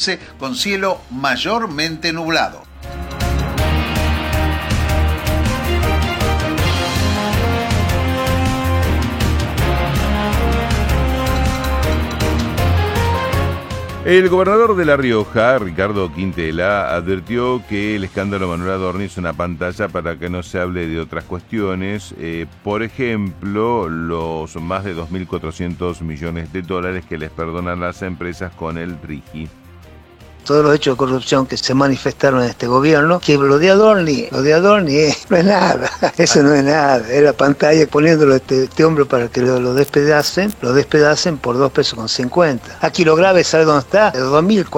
mantenerse con cielo mayormente nublado. El gobernador de La Rioja, Ricardo Quintela, advirtió que el escándalo Manuel Adorni es una pantalla para que no se hable de otras cuestiones, por ejemplo, los más de 2.400 millones de dólares que les perdonan las empresas con el RIGI. Todos los hechos de corrupción que se manifestaron en este gobierno, que lo de Adorni no es nada, eso no es nada, era pantalla poniéndolo este hombre para que lo despedacen por $2.50. Aquí lo grave, ¿sabe dónde está? De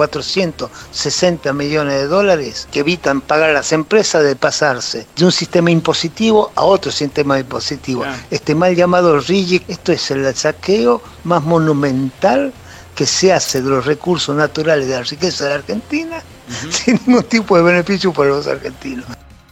2.460 millones de dólares que evitan pagar a las empresas de pasarse de un sistema impositivo a otro sistema impositivo. Este mal llamado RIGI, esto es el saqueo más monumental que se hace de los recursos naturales de la riqueza de la Argentina, sin ningún tipo de beneficio para los argentinos.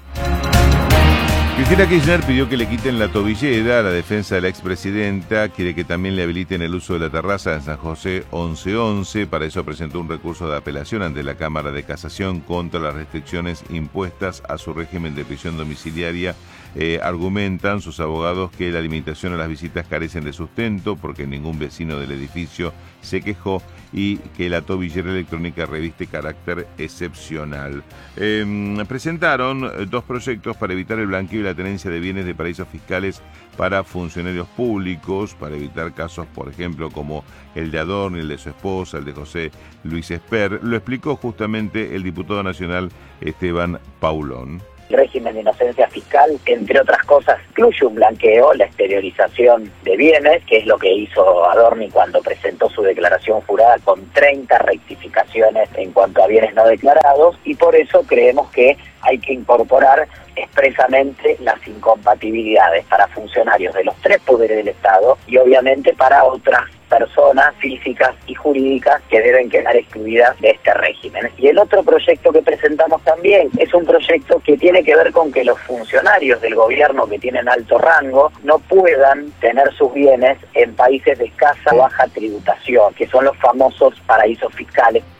Cristina Kirchner pidió que le quiten la tobillera a la defensa de la expresidenta, quiere que también le habiliten el uso de la terraza en San José 1111, para eso presentó un recurso de apelación ante la Cámara de Casación contra las restricciones impuestas a su régimen de prisión domiciliaria. Argumentan sus abogados que la limitación a las visitas carecen de sustento porque ningún vecino del edificio se quejó y que la tobillera electrónica reviste carácter excepcional. Presentaron dos proyectos para evitar el blanqueo y la tenencia de bienes de paraísos fiscales para funcionarios públicos, para evitar casos, por ejemplo, como el de Adorni, el de su esposa, el de José Luis Esper. Lo explicó justamente el diputado nacional Esteban Paulón. El régimen de inocencia fiscal, entre otras cosas, incluye un blanqueo, la exteriorización de bienes, que es lo que hizo Adorni cuando presentó su declaración jurada con 30 rectificaciones en cuanto a bienes no declarados, y por eso creemos que hay que incorporar expresamente las incompatibilidades para funcionarios de los tres poderes del Estado y obviamente para otras personas físicas y jurídicas que deben quedar excluidas de este régimen. Y el otro proyecto que presentamos también es un proyecto que tiene que ver con que los funcionarios del gobierno que tienen alto rango no puedan tener sus bienes en países de escasa o baja tributación, que son los famosos paraísos fiscales.